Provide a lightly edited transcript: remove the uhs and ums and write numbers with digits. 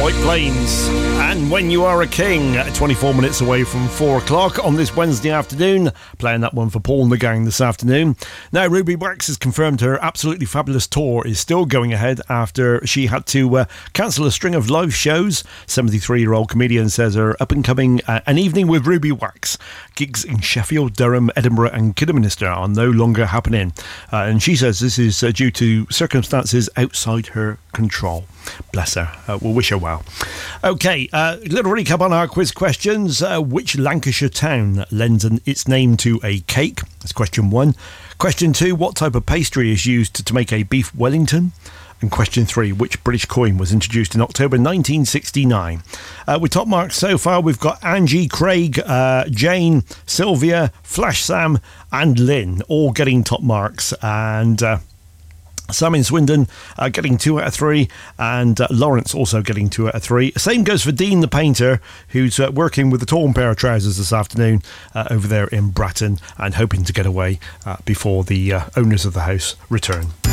White Plains and When You Are a King, 24 minutes away from 4 o'clock on this Wednesday afternoon, playing that one for Paul and the gang this afternoon. Now, Ruby Wax has confirmed her absolutely fabulous tour is still going ahead after she had to cancel a string of live shows. 73-year-old comedian says her up-and-coming An Evening with Ruby Wax gigs in Sheffield, Durham, Edinburgh and Kidderminster are no longer happening, and she says this is due to circumstances outside her control. Bless her. We'll wish her well. Okay, little recap on our quiz questions. Which Lancashire town lends its name to a cake? That's question 1. Question 2, what type of pastry is used to make a beef Wellington? And question 3, which British coin was introduced in October 1969? With top marks so far, we've got Angie, Craig, Jane, Sylvia, Flash Sam and Lynn all getting top marks, and Sam in Swindon getting 2 out of 3, and Lawrence also getting 2 out of 3. Same goes for Dean the painter, who's working with a torn pair of trousers this afternoon over there in Bratton and hoping to get away before the owners of the house return.